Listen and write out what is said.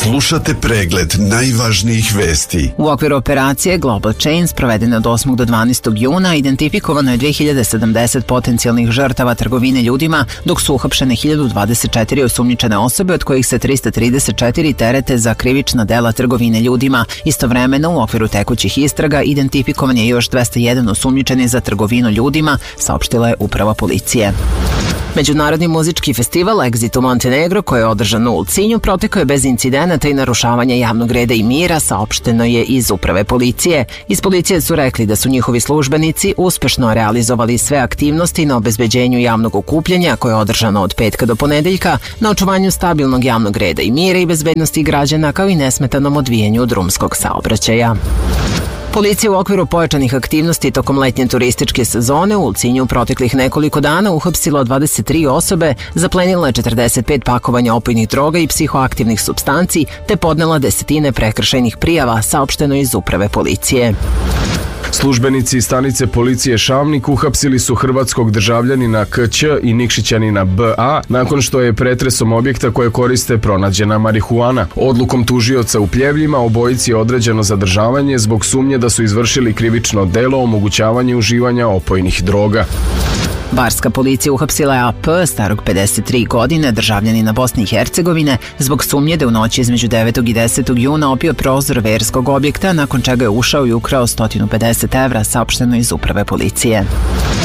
Slušate pregled najvažnijih vesti. U okviru operacije Global Chain sprovedene od 8. do 12. juna identifikovano je 2070 potencijalnih žrtava trgovine ljudima, dok su uhapšene 1024 osumnjičene osobe, od kojih se 334 terete za krivična dela trgovine ljudima. Istovremeno, u okviru tekućih istraga identifikovan je još 201 osumnjičeni za trgovinu ljudima, saopštila je uprava policije. Međunarodni muzički festival Exit u Montenegro, koji je održan u Ulcinju, protekao je bez incidenata i narušavanja javnog reda i mira, saopšteno je iz uprave policije. Iz policije su rekli da su njihovi službenici uspešno realizovali sve aktivnosti na obezbeđenju javnog okupljanja, koje je održano od petka do ponedeljka, na očuvanju stabilnog javnog reda i mira i bezbednosti građana, kao i nesmetanom odvijanju drumskog saobraćaja. Policija u okviru pojačanih aktivnosti tokom letnje turističke sezone u Ulcinju u proteklih nekoliko dana uhapsila 23 osobe, zaplenila je 45 pakovanja opojnih droga i psihoaktivnih supstanci, te podnela desetine prekršajnih prijava, saopšteno iz uprave policije. Službenici stanice policije Šavnik uhapsili su hrvatskog državljanina KĆ i Nikšićanina BA nakon što je pretresom objekta koje koriste pronađena marihuana. Odlukom tužioca u Pljevljima obojici je određeno zadržavanje zbog sumnje da su izvršili krivično delo omogućavanja uživanja opojnih droga. Barska policija uhapsila je AP, starog 53 godine, državljanina Bosne i Hercegovine, zbog sumnje da u noći između 9. i 10. juna opio prozor verskog objekta, nakon čega je ušao i ukrao 150 evra, saopšteno iz uprave policije.